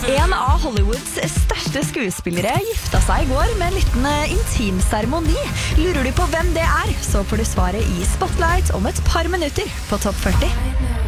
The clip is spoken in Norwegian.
En av Hollywoods største skuespillere gifta seg I går med en liten intimseremoni. Lurer du på hvem det så får du svaret I Spotlight om et par minutter på Topp 40.